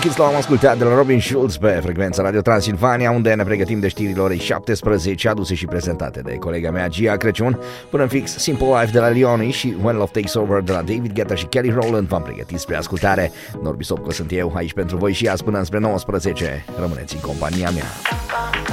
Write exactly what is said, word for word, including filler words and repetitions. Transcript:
Kids l-am ascultat de la Robin Schulz pe frecvența Radio Transilvania, unde ne pregătim de știrile orei șaptesprezece, aduse și prezentate de colega mea Gia Crăciun. Până în fix, Simple Life de la Leoni și When Love Takes Over de la David Guetta și Kelly Rowland v-am pregătit spre ascultare. Norbi Sopco sunt eu aici pentru voi și azi până înspre nouăsprezece. Rămâneți în compania mea.